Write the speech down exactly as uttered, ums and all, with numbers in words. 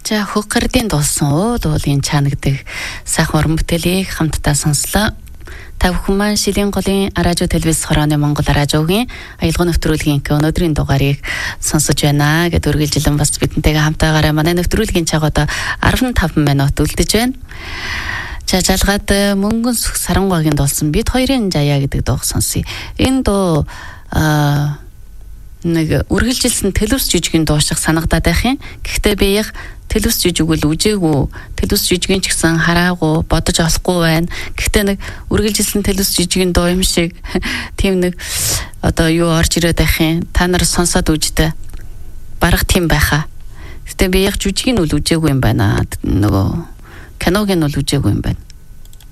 За хөггөрдийн дуулсан уу дуулын чана гэдэг сайхан уран бүтээлийг хамтдаа сонслоо. Та бүхэн маань Шилийн голын радио телевиз хорооны Монгол радиогийн аялал нэвтрүүлгийн өнөөдрийн дугаарыг сонсож байна гэд үргэлжилэн бас бидэнтэйгээ хамтаагаараа манай нэвтрүүлгийн цаг одоо арван таван минут үлдэж байна. За жалгаад мөнгөн сүх сарангагийн дуулсан бид хоёрын жаяа гэдэг дуу сонсъё. Энэ дуу аа нэг үргэлжилсэн телевиз жижигэн дуу шиг санагдаад байх юм. Гэхдээ би яг телевиз жижиг үл үжээгүй, телевиз жижигэн ч гэсэн хараагүй, бодож олохгүй байна. Гэхдээ нэг үргэлжилсэн телевиз жижигэн дуу юм шиг тийм нэг одоо юу орж ирээд байх юм. Та нар сонсоод үждэ. Бараг тийм байхаа. Гэхдээ би яг жижиг нь үл үжээгүй юм байна. Нөгөө киног нь үл үжээгүй юм байна.